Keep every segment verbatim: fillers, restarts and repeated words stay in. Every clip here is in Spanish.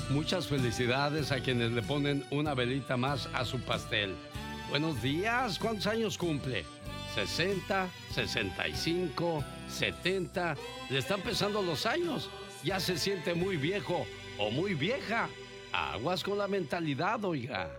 Muchas felicidades a quienes le ponen una velita más a su pastel. Buenos días, ¿cuántos años cumple? ¿sesenta, sesenta y cinco, setenta? Le están pesando los años. Ya se siente muy viejo o muy vieja. Aguas con la mentalidad, oiga.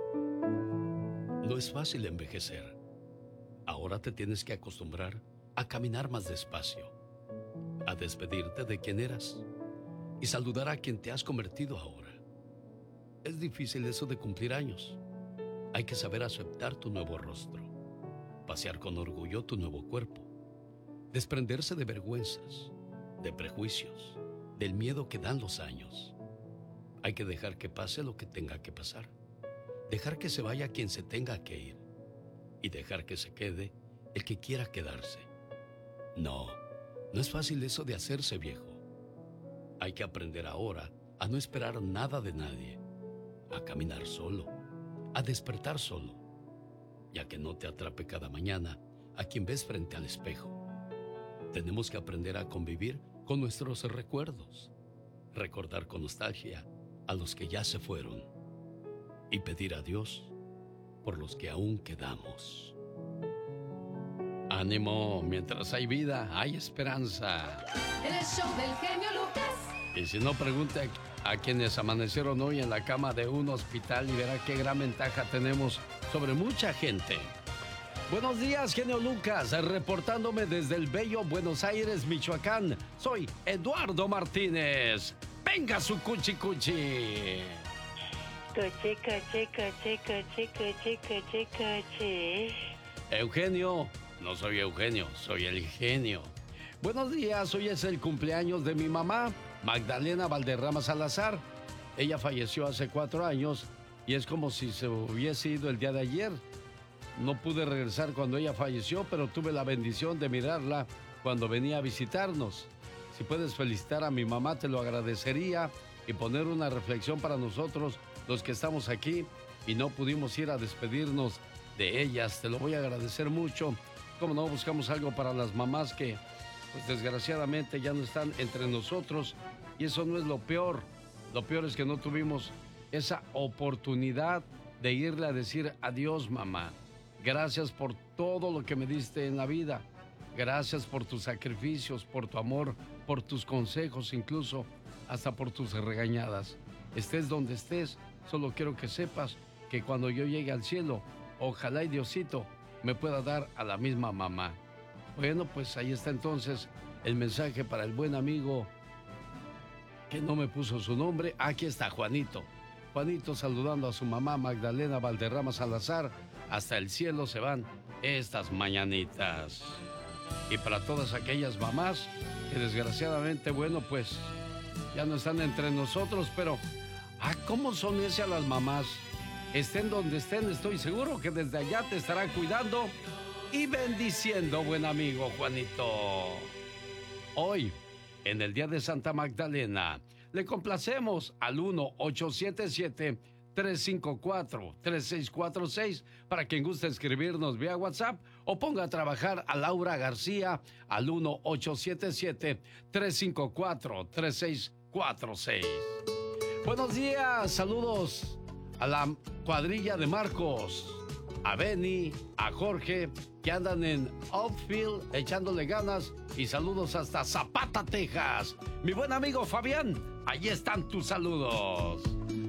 No es fácil envejecer. Ahora te tienes que acostumbrar a caminar más despacio, a despedirte de quien eras y saludar a quien te has convertido ahora. Es difícil eso de cumplir años. Hay que saber aceptar tu nuevo rostro, pasear con orgullo tu nuevo cuerpo, desprenderse de vergüenzas, de prejuicios, del miedo que dan los años. Hay que dejar que pase lo que tenga que pasar, dejar que se vaya quien se tenga que ir y dejar que se quede el que quiera quedarse. No, no es fácil eso de hacerse viejo. Hay que aprender ahora a no esperar nada de nadie, a caminar solo, a despertar solo, y a que no te atrape cada mañana a quien ves frente al espejo. Tenemos que aprender a convivir con nuestros recuerdos, recordar con nostalgia a los que ya se fueron y pedir a Dios por los que aún quedamos. Ánimo, mientras hay vida, hay esperanza. El show del genio Lucas. Y si no, pregunte a, a quienes amanecieron hoy en la cama de un hospital y verá qué gran ventaja tenemos sobre mucha gente. Buenos días, genio Lucas, reportándome desde el bello Buenos Aires, Michoacán. Soy Eduardo Martínez. ¡Venga su cuchi cuchi! Cuchi, cuchi, cuchi, cuchi, cuchi, cuchi, cuchi. Eugenio, no soy Eugenio, soy el genio. Buenos días, hoy es el cumpleaños de mi mamá, Magdalena Valderrama Salazar. Ella falleció hace cuatro años y es como si se hubiese ido el día de ayer. No pude regresar cuando ella falleció, pero tuve la bendición de mirarla cuando venía a visitarnos. Si puedes felicitar a mi mamá, te lo agradecería y poner una reflexión para nosotros, los que estamos aquí y no pudimos ir a despedirnos de ellas. Te lo voy a agradecer mucho. Como no, buscamos algo para las mamás que, pues desgraciadamente, ya no están entre nosotros. Y eso no es lo peor. Lo peor es que no tuvimos esa oportunidad de irle a decir adiós, mamá. Gracias por todo lo que me diste en la vida. Gracias por tus sacrificios, por tu amor, por tus consejos, incluso hasta por tus regañadas. Estés donde estés, solo quiero que sepas que cuando yo llegue al cielo, ojalá y Diosito me pueda dar a la misma mamá. Bueno, pues ahí está entonces el mensaje para el buen amigo que no me puso su nombre. Aquí está Juanito. Juanito saludando a su mamá Magdalena Valderrama Salazar. Hasta el cielo se van estas mañanitas. Y para todas aquellas mamás que desgraciadamente, bueno, pues ya no están entre nosotros, pero ah, ¿cómo son esas las mamás? Estén donde estén, estoy seguro que desde allá te estarán cuidando y bendiciendo, buen amigo Juanito. Hoy, en el día de Santa Magdalena, le complacemos al uno ocho siete siete, tres cinco cuatro, tres seis cuatro seis para quien guste escribirnos vía WhatsApp o ponga a trabajar a Laura García al uno ocho siete siete, tres cinco cuatro, tres seis cuatro seis. Buenos días, saludos a la cuadrilla de Marcos, a Benny, a Jorge, que andan en outfield echándole ganas, y saludos hasta Zapata, Texas. Mi buen amigo Fabián, ahí están tus saludos.